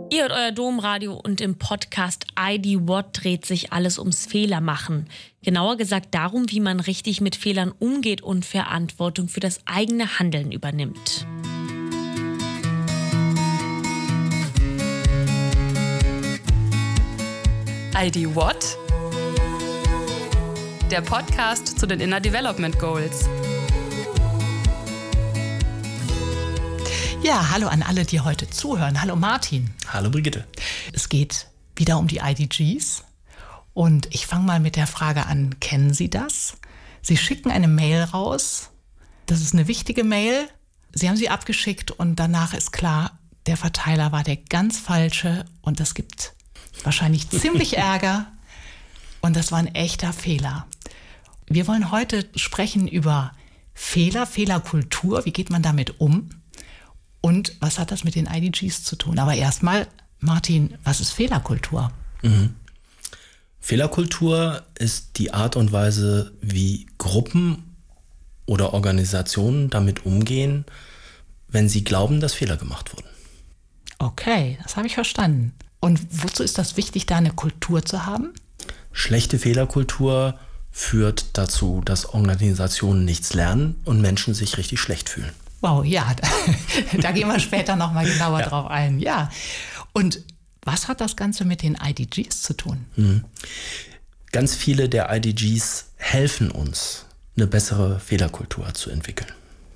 Ihr hört euer Domradio und im Podcast ID What dreht sich alles ums Fehlermachen. Genauer gesagt darum, wie man richtig mit Fehlern umgeht und Verantwortung für das eigene Handeln übernimmt. ID What? Der Podcast zu den Inner Development Goals. Ja, hallo an alle, die heute zuhören. Hallo Martin. Hallo Brigitte. Es geht wieder um die IDGs und ich fange mal mit der Frage an, kennen Sie das? Sie schicken eine Mail raus, das ist eine wichtige Mail, Sie haben sie abgeschickt und danach ist klar, der Verteiler war der ganz falsche und das gibt wahrscheinlich ziemlich Ärger und das war ein echter Fehler. Wir wollen heute sprechen über Fehlerkultur, wie geht man damit um? Und was hat das mit den IDGs zu tun? Aber erstmal, Martin, was ist Fehlerkultur? Fehlerkultur ist die Art und Weise, wie Gruppen oder Organisationen damit umgehen, wenn sie glauben, dass Fehler gemacht wurden. Okay, das habe ich verstanden. Und wozu ist das wichtig, da eine Kultur zu haben? Schlechte Fehlerkultur führt dazu, dass Organisationen nichts lernen und Menschen sich richtig schlecht fühlen. Wow, ja, da gehen wir später nochmal genauer drauf ein. Ja. Und was hat das Ganze mit den IDGs zu tun? Ganz viele der IDGs helfen uns, eine bessere Fehlerkultur zu entwickeln.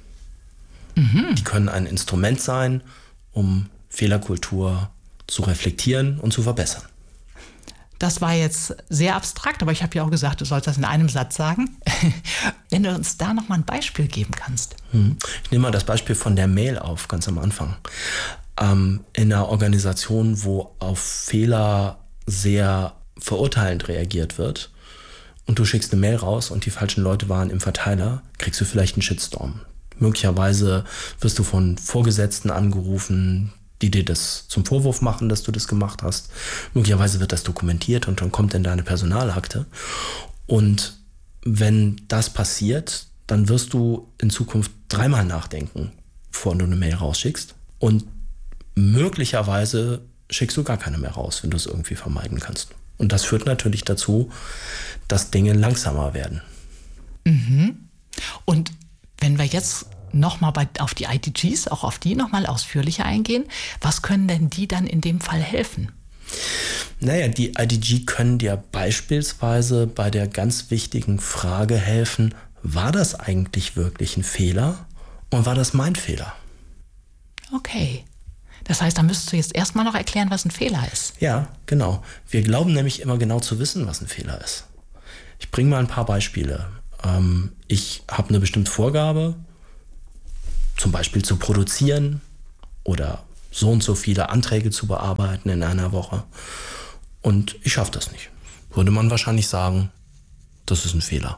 Die können ein Instrument sein, um Fehlerkultur zu reflektieren und zu verbessern. Das war jetzt sehr abstrakt, aber ich habe ja auch gesagt, du sollst das in einem Satz sagen. Wenn du uns da nochmal ein Beispiel geben kannst. Ich nehme mal das Beispiel von der Mail auf, ganz am Anfang. In einer Organisation, wo auf Fehler sehr verurteilend reagiert wird und du schickst eine Mail raus und die falschen Leute waren im Verteiler, kriegst du vielleicht einen Shitstorm. Möglicherweise wirst du von Vorgesetzten angerufen, die dir das zum Vorwurf machen, dass du das gemacht hast. Möglicherweise wird das dokumentiert und dann kommt in deine Personalakte. Und wenn das passiert, dann wirst du in Zukunft dreimal nachdenken, bevor du eine Mail rausschickst. Und möglicherweise schickst du gar keine mehr raus, wenn du es irgendwie vermeiden kannst. Und das führt natürlich dazu, dass Dinge langsamer werden. Und wenn wir jetzt nochmal auf die IDGs, auch auf die nochmal ausführlicher eingehen, was können denn die dann in dem Fall helfen? Naja, die IDG können dir beispielsweise bei der ganz wichtigen Frage helfen, war das eigentlich wirklich ein Fehler und war das mein Fehler? Okay. Das heißt, da müsstest du jetzt erstmal noch erklären, was ein Fehler ist. Ja, genau. Wir glauben nämlich immer genau zu wissen, was ein Fehler ist. Ich bringe mal ein paar Beispiele. Ich habe eine bestimmte Vorgabe, zum Beispiel zu produzieren oder so und so viele Anträge zu bearbeiten in einer Woche. Und ich schaffe das nicht. Würde man wahrscheinlich sagen, das ist ein Fehler.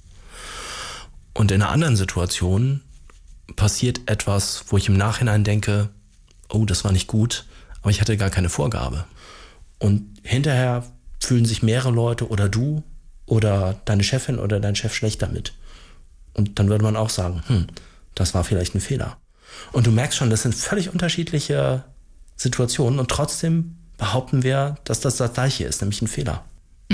Und in einer anderen Situation passiert etwas, wo ich im Nachhinein denke, oh, das war nicht gut, aber ich hatte gar keine Vorgabe. Und hinterher fühlen sich mehrere Leute oder du oder deine Chefin oder dein Chef schlecht damit. Und dann würde man auch sagen, das war vielleicht ein Fehler. Und du merkst schon, das sind völlig unterschiedliche Situationen und trotzdem behaupten wir, dass das Gleiche ist, nämlich ein Fehler.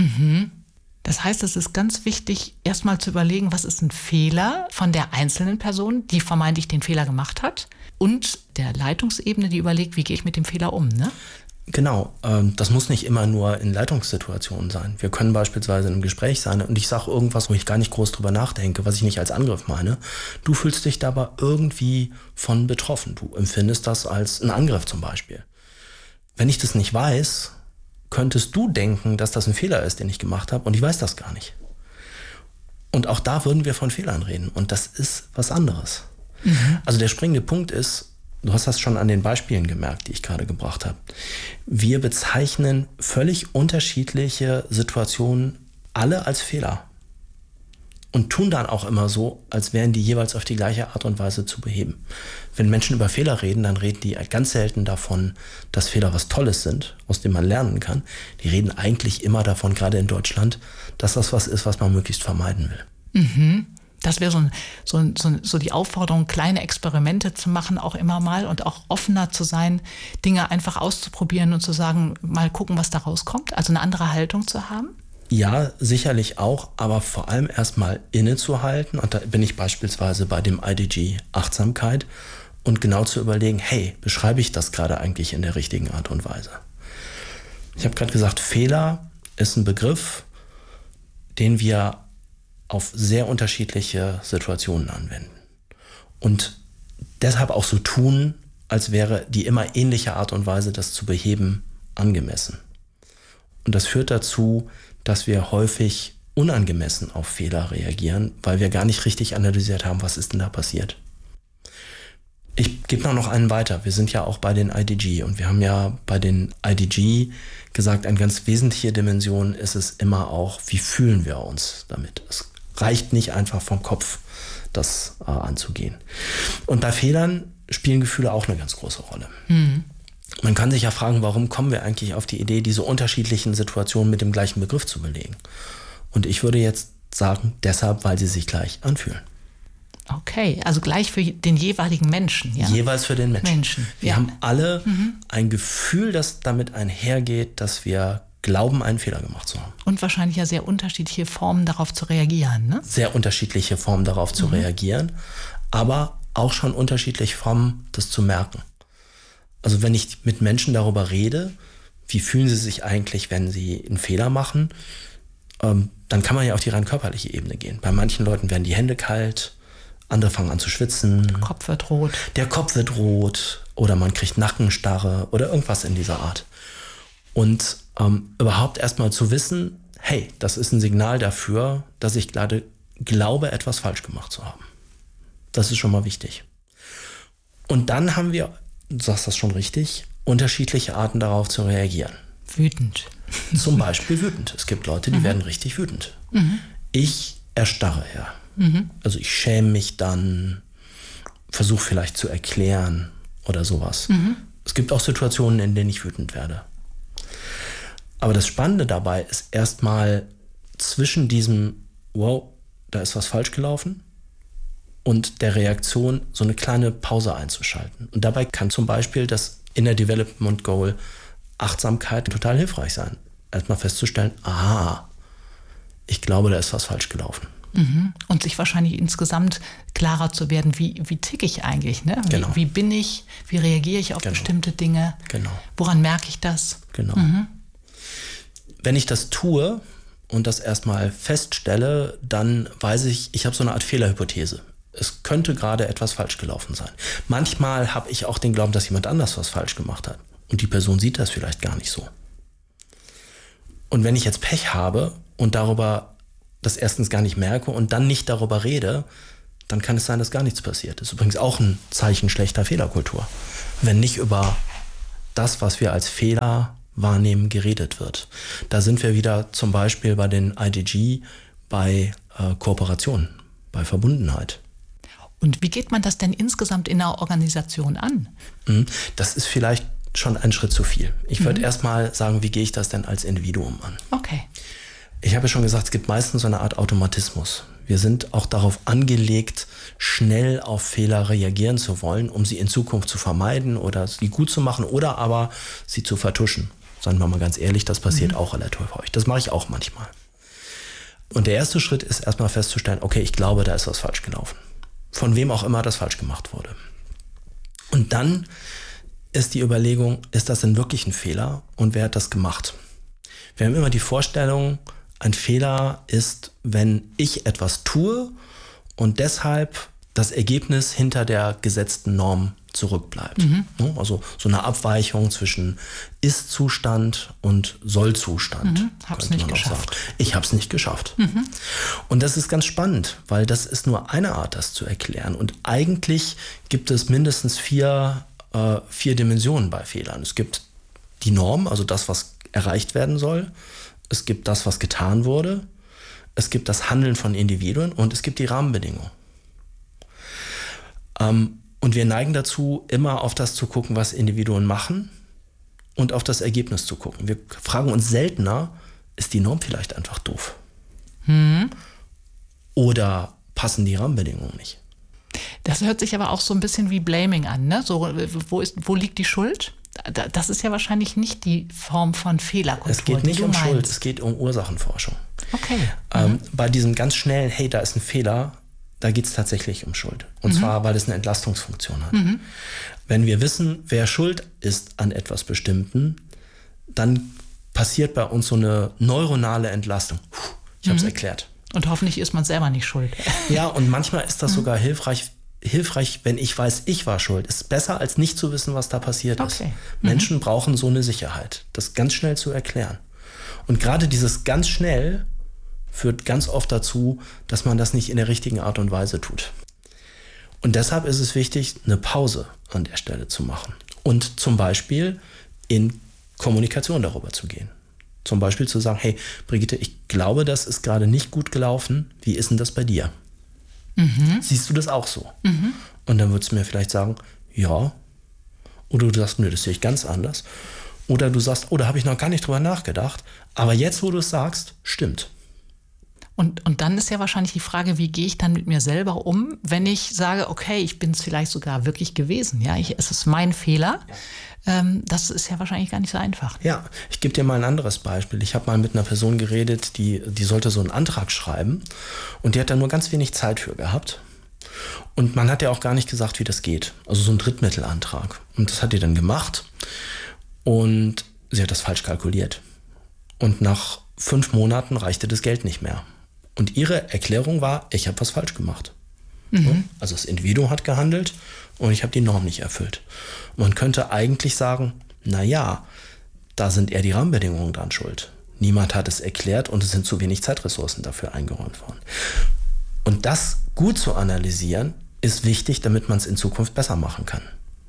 Das heißt, es ist ganz wichtig, erstmal zu überlegen, was ist ein Fehler von der einzelnen Person, die vermeintlich den Fehler gemacht hat, und der Leitungsebene, die überlegt, wie gehe ich mit dem Fehler um, ne? Genau, das muss nicht immer nur in Leitungssituationen sein. Wir können beispielsweise in einem Gespräch sein und ich sage irgendwas, wo ich gar nicht groß drüber nachdenke, was ich nicht als Angriff meine. Du fühlst dich dabei irgendwie von betroffen. Du empfindest das als einen Angriff zum Beispiel. Wenn ich das nicht weiß, könntest du denken, dass das ein Fehler ist, den ich gemacht habe, und ich weiß das gar nicht. Und auch da würden wir von Fehlern reden und das ist was anderes. Also der springende Punkt ist, du hast das schon an den Beispielen gemerkt, die ich gerade gebracht habe. Wir bezeichnen völlig unterschiedliche Situationen alle als Fehler und tun dann auch immer so, als wären die jeweils auf die gleiche Art und Weise zu beheben. Wenn Menschen über Fehler reden, dann reden die ganz selten davon, dass Fehler was Tolles sind, aus dem man lernen kann. Die reden eigentlich immer davon, gerade in Deutschland, dass das was ist, was man möglichst vermeiden will. Das wäre so die Aufforderung, kleine Experimente zu machen, auch immer mal und auch offener zu sein, Dinge einfach auszuprobieren und zu sagen, mal gucken, was da rauskommt. Also eine andere Haltung zu haben. Ja, sicherlich auch, aber vor allem erstmal innezuhalten. Und da bin ich beispielsweise bei dem IDG Achtsamkeit und genau zu überlegen, hey, beschreibe ich das gerade eigentlich in der richtigen Art und Weise? Ich habe gerade gesagt, Fehler ist ein Begriff, den wir auf sehr unterschiedliche Situationen anwenden. Und deshalb auch so tun, als wäre die immer ähnliche Art und Weise, das zu beheben, angemessen. Und das führt dazu, dass wir häufig unangemessen auf Fehler reagieren, weil wir gar nicht richtig analysiert haben, was ist denn da passiert. Ich gebe noch einen weiter. Wir sind ja auch bei den IDG und wir haben ja bei den IDG gesagt, eine ganz wesentliche Dimension ist es immer auch, wie fühlen wir uns damit. Es reicht nicht einfach vom Kopf, das anzugehen. Und bei Fehlern spielen Gefühle auch eine ganz große Rolle. Man kann sich ja fragen, warum kommen wir eigentlich auf die Idee, diese unterschiedlichen Situationen mit dem gleichen Begriff zu belegen? Und ich würde jetzt sagen, deshalb, weil sie sich gleich anfühlen. Okay, also gleich für den jeweiligen Menschen. Ja? Jeweils für den Menschen. Wir haben alle ein Gefühl, das damit einhergeht, dass wir glauben, einen Fehler gemacht zu haben. Und wahrscheinlich ja sehr unterschiedliche Formen darauf zu reagieren. Ne? Sehr unterschiedliche Formen darauf zu reagieren, aber auch schon unterschiedliche Formen, das zu merken. Also wenn ich mit Menschen darüber rede, wie fühlen sie sich eigentlich, wenn sie einen Fehler machen, dann kann man ja auf die rein körperliche Ebene gehen. Bei manchen Leuten werden die Hände kalt, andere fangen an zu schwitzen. Der Kopf wird rot. Der Kopf wird rot oder man kriegt Nackenstarre oder irgendwas in dieser Art. Und überhaupt erstmal zu wissen, hey, das ist ein Signal dafür, dass ich gerade glaube, etwas falsch gemacht zu haben. Das ist schon mal wichtig. Und dann haben wir, du sagst das schon richtig, unterschiedliche Arten darauf zu reagieren. Wütend. Zum Beispiel wütend. Es gibt Leute, die werden richtig wütend. Ich erstarre ja. Also ich schäme mich dann, versuche vielleicht zu erklären oder sowas. Es gibt auch Situationen, in denen ich wütend werde. Aber das Spannende dabei ist erstmal zwischen diesem, wow, da ist was falsch gelaufen, und der Reaktion so eine kleine Pause einzuschalten. Und dabei kann zum Beispiel das Inner Development Goal Achtsamkeit total hilfreich sein. Erstmal festzustellen, aha, ich glaube, da ist was falsch gelaufen. Und sich wahrscheinlich insgesamt klarer zu werden, wie ticke ich eigentlich, ne? Genau. Wie bin ich, wie reagiere ich auf bestimmte Dinge, woran merke ich das? Genau. Wenn ich das tue und das erstmal feststelle, dann weiß ich, ich habe so eine Art Fehlerhypothese. Es könnte gerade etwas falsch gelaufen sein. Manchmal habe ich auch den Glauben, dass jemand anders was falsch gemacht hat. Und die Person sieht das vielleicht gar nicht so. Und wenn ich jetzt Pech habe und darüber das erstens gar nicht merke und dann nicht darüber rede, dann kann es sein, dass gar nichts passiert. Das ist übrigens auch ein Zeichen schlechter Fehlerkultur. Wenn nicht über das, was wir als Fehler wahrnehmen, geredet wird. Da sind wir wieder zum Beispiel bei den IDG, bei Kooperation, bei Verbundenheit. Und wie geht man das denn insgesamt in einer Organisation an? Das ist vielleicht schon ein Schritt zu viel. Ich würde erstmal sagen, wie gehe ich das denn als Individuum an? Okay. Ich habe ja schon gesagt, es gibt meistens so eine Art Automatismus. Wir sind auch darauf angelegt, schnell auf Fehler reagieren zu wollen, um sie in Zukunft zu vermeiden oder sie gut zu machen oder aber sie zu vertuschen. Seien wir mal ganz ehrlich, das passiert auch relativ häufig. Das mache ich auch manchmal. Und der erste Schritt ist erstmal festzustellen, okay, ich glaube, da ist was falsch gelaufen. Von wem auch immer das falsch gemacht wurde. Und dann ist die Überlegung, ist das denn wirklich ein Fehler und wer hat das gemacht? Wir haben immer die Vorstellung, ein Fehler ist, wenn ich etwas tue und deshalb das Ergebnis hinter der gesetzten Norm zurückbleibt. Also so eine Abweichung zwischen Ist-Zustand und Soll-Zustand. Hab's nicht geschafft. Ich habe es nicht geschafft. Und das ist ganz spannend, weil das ist nur eine Art, das zu erklären. Und eigentlich gibt es mindestens vier Dimensionen bei Fehlern. Es gibt die Norm, also das, was erreicht werden soll. Es gibt das, was getan wurde. Es gibt das Handeln von Individuen und es gibt die Rahmenbedingungen. Und wir neigen dazu, immer auf das zu gucken, was Individuen machen und auf das Ergebnis zu gucken. Wir fragen uns seltener, ist die Norm vielleicht einfach doof? Oder passen die Rahmenbedingungen nicht. Das hört sich aber auch so ein bisschen wie Blaming an, ne? So, wo liegt die Schuld? Das ist ja wahrscheinlich nicht die Form von Fehlerkultur. Es geht nicht um Schuld, es geht um Ursachenforschung. Okay. Bei diesem ganz schnellen, hey, da ist ein Fehler, da geht es tatsächlich um Schuld. Und zwar, weil es eine Entlastungsfunktion hat. Wenn wir wissen, wer schuld ist an etwas Bestimmten, dann passiert bei uns so eine neuronale Entlastung. Ich habe es erklärt. Und hoffentlich ist man selber nicht schuld. Ja, und manchmal ist das sogar hilfreich, wenn ich weiß, ich war schuld. Ist besser, als nicht zu wissen, was da passiert ist. Menschen brauchen so eine Sicherheit, das ganz schnell zu erklären. Und gerade dieses ganz schnell führt ganz oft dazu, dass man das nicht in der richtigen Art und Weise tut. Und deshalb ist es wichtig, eine Pause an der Stelle zu machen. Und zum Beispiel in Kommunikation darüber zu gehen. Zum Beispiel zu sagen, hey, Brigitte, ich glaube, das ist gerade nicht gut gelaufen. Wie ist denn das bei dir? Siehst du das auch so? Und dann würdest du mir vielleicht sagen, ja. Oder du sagst, nö, das sehe ich ganz anders. Oder du sagst, oh, da habe ich noch gar nicht drüber nachgedacht. Aber jetzt, wo du es sagst, stimmt. Und dann ist ja wahrscheinlich die Frage, wie gehe ich dann mit mir selber um, wenn ich sage, okay, ich bin es vielleicht sogar wirklich gewesen. Ja, es ist mein Fehler. Das ist ja wahrscheinlich gar nicht so einfach. Ja, ich gebe dir mal ein anderes Beispiel. Ich habe mal mit einer Person geredet, die sollte so einen Antrag schreiben und die hat da nur ganz wenig Zeit für gehabt. Und man hat ja auch gar nicht gesagt, wie das geht. Also so ein Drittmittelantrag. Und das hat die dann gemacht und sie hat das falsch kalkuliert. Und nach 5 Monaten reichte das Geld nicht mehr. Und ihre Erklärung war, ich habe was falsch gemacht. Also das Individuum hat gehandelt und ich habe die Norm nicht erfüllt. Man könnte eigentlich sagen, naja, da sind eher die Rahmenbedingungen dran schuld. Niemand hat es erklärt und es sind zu wenig Zeitressourcen dafür eingeräumt worden. Und das gut zu analysieren, ist wichtig, damit man es in Zukunft besser machen kann.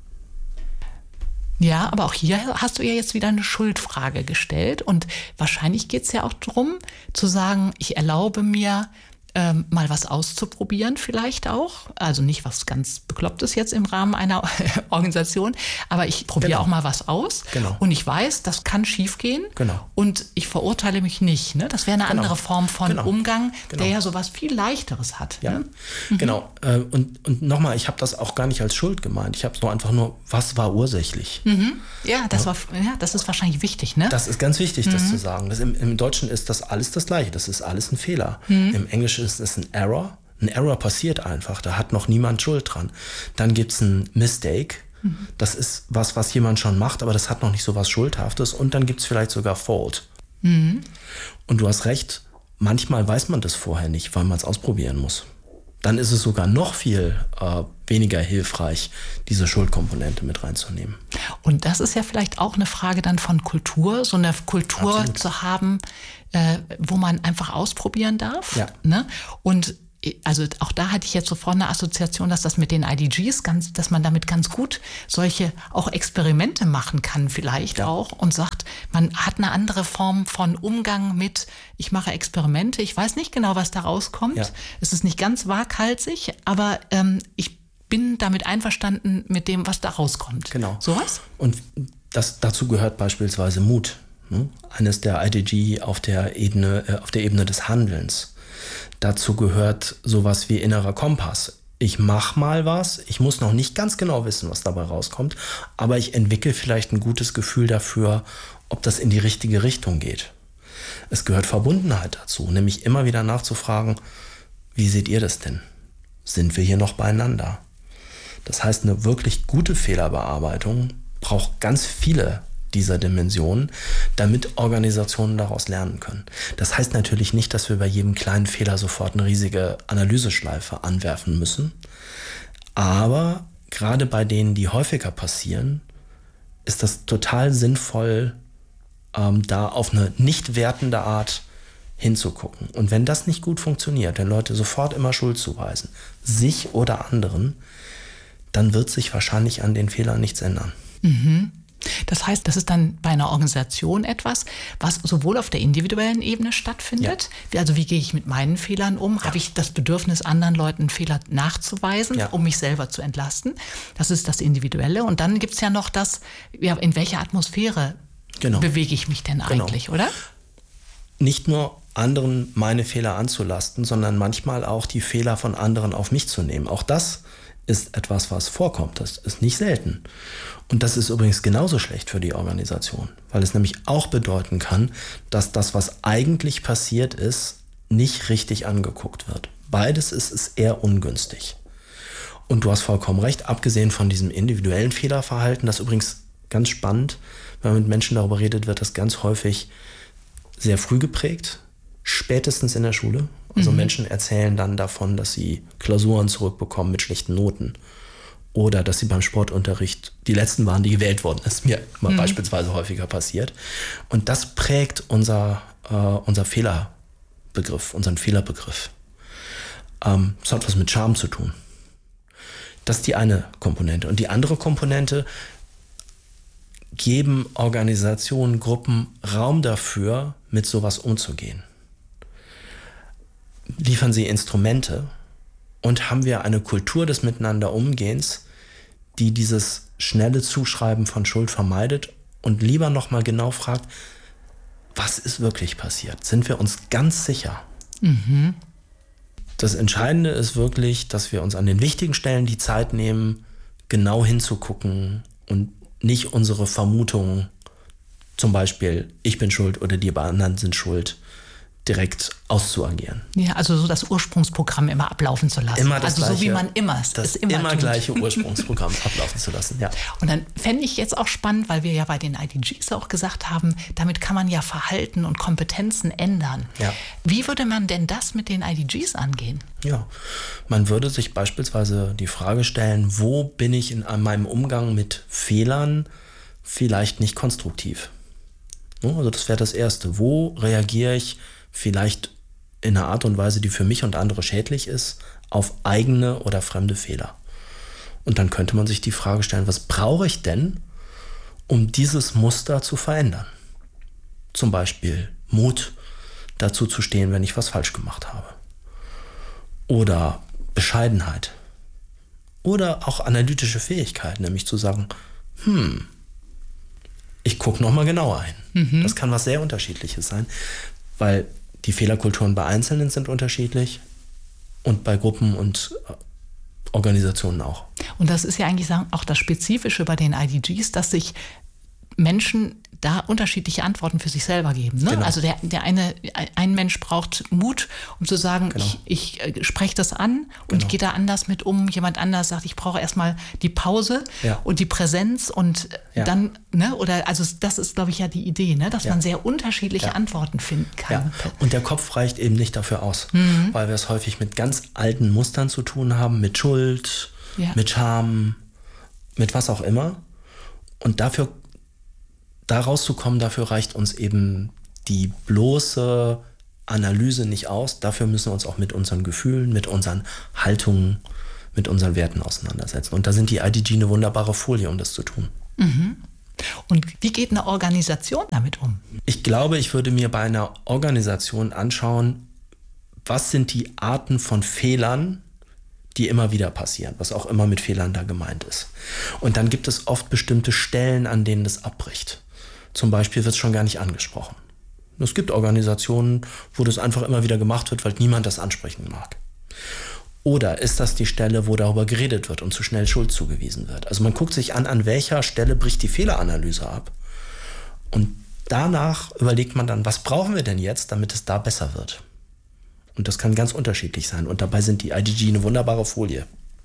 Ja, aber auch hier hast du ja jetzt wieder eine Schuldfrage gestellt und wahrscheinlich geht es ja auch darum, zu sagen, ich erlaube mir, mal was auszuprobieren vielleicht auch. Also nicht was ganz Beklopptes jetzt im Rahmen einer Organisation, aber ich probiere auch mal was aus. Und ich weiß, das kann schiefgehen. Und ich verurteile mich nicht. Ne? Das wäre eine andere Form von Umgang, der ja sowas viel Leichteres hat. Ja, ne? Genau. Und nochmal, ich habe das auch gar nicht als Schuld gemeint. Ich habe es nur einfach nur, was war ursächlich? Ja, das ist wahrscheinlich wichtig. Ne? Das ist ganz wichtig, das zu sagen. Im Deutschen ist das alles das Gleiche. Das ist alles ein Fehler. Im Englischen ist es ein Error. Ein Error passiert einfach. Da hat noch niemand Schuld dran. Dann gibt es ein Mistake. Das ist was jemand schon macht, aber das hat noch nicht so was Schuldhaftes. Und dann gibt es vielleicht sogar Fault. Und du hast recht, manchmal weiß man das vorher nicht, weil man es ausprobieren muss. Dann ist es sogar noch viel weniger hilfreich, diese Schuldkomponente mit reinzunehmen. Und das ist ja vielleicht auch eine Frage dann von Kultur, so eine Kultur zu haben, wo man einfach ausprobieren darf. Ja. Ne? Und also auch da hatte ich jetzt sofort eine Assoziation, dass das mit den IDGs, dass man damit ganz gut solche auch Experimente machen kann vielleicht auch und sagt, man hat eine andere Form von Umgang mit, ich mache Experimente, ich weiß nicht genau, was da rauskommt. Ja. Es ist nicht ganz waghalsig, aber ich bin damit einverstanden mit dem, was da rauskommt. Genau. Sowas? Und dazu gehört beispielsweise Mut. Ne? Eines der IDG auf der Ebene des Handelns. Dazu gehört sowas wie innerer Kompass. Ich mache mal was, ich muss noch nicht ganz genau wissen, was dabei rauskommt, aber ich entwickle vielleicht ein gutes Gefühl dafür, ob das in die richtige Richtung geht. Es gehört Verbundenheit dazu, nämlich immer wieder nachzufragen, wie seht ihr das denn? Sind wir hier noch beieinander? Das heißt, eine wirklich gute Fehlerbearbeitung braucht ganz viele dieser Dimensionen, damit Organisationen daraus lernen können. Das heißt natürlich nicht, dass wir bei jedem kleinen Fehler sofort eine riesige Analyseschleife anwerfen müssen. Aber gerade bei denen, die häufiger passieren, ist das total sinnvoll, da auf eine nicht wertende Art hinzugucken. Und wenn das nicht gut funktioniert, wenn Leute sofort immer Schuld zuweisen, sich oder anderen, dann wird sich wahrscheinlich an den Fehlern nichts ändern. Das heißt, das ist dann bei einer Organisation etwas, was sowohl auf der individuellen Ebene stattfindet. Ja. Also wie gehe ich mit meinen Fehlern um? Ja. Habe ich das Bedürfnis, anderen Leuten Fehler nachzuweisen, um mich selber zu entlasten? Das ist das Individuelle. Und dann gibt es ja noch das, in welcher Atmosphäre bewege ich mich denn eigentlich, oder? nicht nur anderen meine Fehler anzulasten, sondern manchmal auch die Fehler von anderen auf mich zu nehmen. Auch das ist etwas, was vorkommt. Das ist nicht selten. Und das ist übrigens genauso schlecht für die Organisation, weil es nämlich auch bedeuten kann, dass das, was eigentlich passiert ist, nicht richtig angeguckt wird. Beides ist eher ungünstig. Und du hast vollkommen recht, abgesehen von diesem individuellen Fehlerverhalten, das übrigens ganz spannend, wenn man mit Menschen darüber redet, wird das ganz häufig sehr früh geprägt, spätestens in der Schule. Also Menschen erzählen dann davon, dass sie Klausuren zurückbekommen mit schlechten Noten oder dass sie beim Sportunterricht die Letzten waren, die gewählt wurden. Das ist mir mal beispielsweise häufiger passiert. Und das prägt unser Fehlerbegriff, unseren Fehlerbegriff. Das hat was mit Scham zu tun. Das ist die eine Komponente. Und die andere Komponente: geben Organisationen, Gruppen Raum dafür, mit sowas umzugehen. Liefern sie Instrumente und haben wir eine Kultur des Miteinanderumgehens, die dieses schnelle Zuschreiben von Schuld vermeidet und lieber nochmal genau fragt, was ist wirklich passiert? Sind wir uns ganz sicher? Das Entscheidende ist wirklich, dass wir uns an den wichtigen Stellen die Zeit nehmen, genau hinzugucken und nicht unsere Vermutungen, zum Beispiel ich bin schuld oder die anderen sind schuld, direkt auszuagieren. Ja, also so das Ursprungsprogramm immer ablaufen zu lassen. Immer das also gleiche, so wie man das immer gleiche Ursprungsprogramm ablaufen zu lassen. Ja. Und dann fände ich jetzt auch spannend, weil wir ja bei den IDGs auch gesagt haben, damit kann man ja Verhalten und Kompetenzen ändern. Ja. Wie würde man denn das mit den IDGs angehen? Ja, man würde sich beispielsweise die Frage stellen, wo bin ich in meinem Umgang mit Fehlern vielleicht nicht konstruktiv? Also das wäre das Erste. Wo reagiere ich vielleicht in einer Art und Weise, die für mich und andere schädlich ist, auf eigene oder fremde Fehler? Und dann könnte man sich die Frage stellen, was brauche ich denn, um dieses Muster zu verändern? Zum Beispiel Mut, dazu zu stehen, wenn ich was falsch gemacht habe. Oder Bescheidenheit. Oder auch analytische Fähigkeit, nämlich zu sagen, ich gucke nochmal genauer hin. Das kann was sehr Unterschiedliches sein, weil die Fehlerkulturen bei Einzelnen sind unterschiedlich und bei Gruppen und Organisationen auch. Und das ist ja eigentlich auch das Spezifische bei den IDGs, dass sich Menschen da unterschiedliche Antworten für sich selber geben. Ne? Genau. Also ein Mensch braucht Mut, um zu sagen, Genau. ich spreche das an und gehe da anders mit um. Jemand anders sagt, ich brauche erstmal die Pause und die Präsenz und dann, ne? Oder also das ist, glaube ich, ja die Idee, ne? Dass man sehr unterschiedliche Antworten finden kann. Ja. Und der Kopf reicht eben nicht dafür aus, weil wir es häufig mit ganz alten Mustern zu tun haben, mit Schuld, mit Scham, mit was auch immer. Und da rauszukommen, dafür reicht uns eben die bloße Analyse nicht aus. Dafür müssen wir uns auch mit unseren Gefühlen, mit unseren Haltungen, mit unseren Werten auseinandersetzen. Und da sind die IDG eine wunderbare Folie, um das zu tun. Und wie geht eine Organisation damit um? Ich glaube, ich würde mir bei einer Organisation anschauen, was sind die Arten von Fehlern, die immer wieder passieren, was auch immer mit Fehlern da gemeint ist. Und dann gibt es oft bestimmte Stellen, an denen das abbricht. Zum Beispiel wird es schon gar nicht angesprochen. Es gibt Organisationen, wo das einfach immer wieder gemacht wird, weil niemand das ansprechen mag. Oder ist das die Stelle, wo darüber geredet wird und zu schnell Schuld zugewiesen wird? Also man guckt sich an welcher Stelle bricht die Fehleranalyse ab. Und danach überlegt man dann, was brauchen wir denn jetzt, damit es da besser wird? Und das kann ganz unterschiedlich sein. Und dabei sind die IDG eine wunderbare Folie.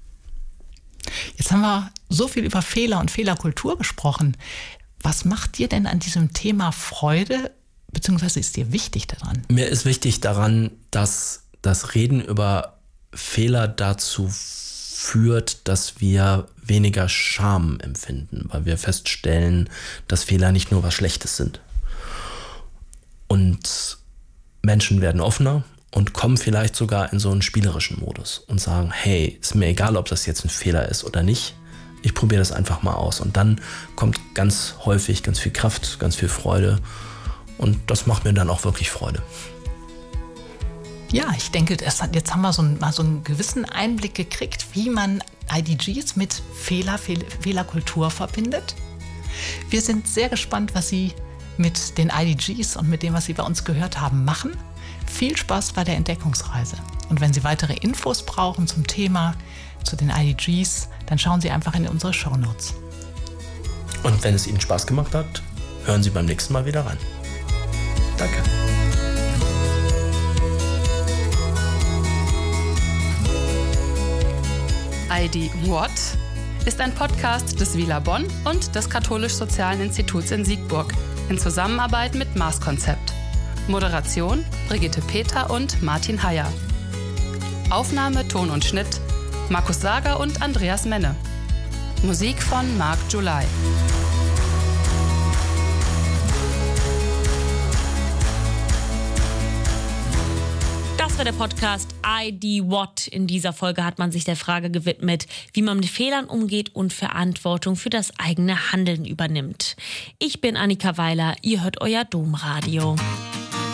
Jetzt haben wir so viel über Fehler und Fehlerkultur gesprochen. Was macht dir denn an diesem Thema Freude, beziehungsweise ist dir wichtig daran? Mir ist wichtig daran, dass das Reden über Fehler dazu führt, dass wir weniger Scham empfinden, weil wir feststellen, dass Fehler nicht nur was Schlechtes sind. Und Menschen werden offener und kommen vielleicht sogar in so einen spielerischen Modus und sagen, hey, ist mir egal, ob das jetzt ein Fehler ist oder nicht. Ich probiere das einfach mal aus. Und dann kommt ganz häufig ganz viel Kraft, ganz viel Freude. Und das macht mir dann auch wirklich Freude. Ja, ich denke, jetzt haben wir mal so einen gewissen Einblick gekriegt, wie man IDGs mit Fehlerkultur verbindet. Wir sind sehr gespannt, was Sie mit den IDGs und mit dem, was Sie bei uns gehört haben, machen. Viel Spaß bei der Entdeckungsreise. Und wenn Sie weitere Infos brauchen zum Thema, zu den IDGs, dann schauen Sie einfach in unsere Shownotes. Und wenn es Ihnen Spaß gemacht hat, hören Sie beim nächsten Mal wieder rein. Danke. ID What ist ein Podcast des WILA Bonn und des Katholisch-Sozialen Instituts in Siegburg in Zusammenarbeit mit Mars-Konzept. Moderation Brigitte Peter und Martin Heyer. Aufnahme, Ton und Schnitt Markus Sager und Andreas Menne. Musik von Marc July. Das war der Podcast ID What. In dieser Folge hat man sich der Frage gewidmet, wie man mit Fehlern umgeht und Verantwortung für das eigene Handeln übernimmt. Ich bin Annika Weiler, ihr hört euer Domradio.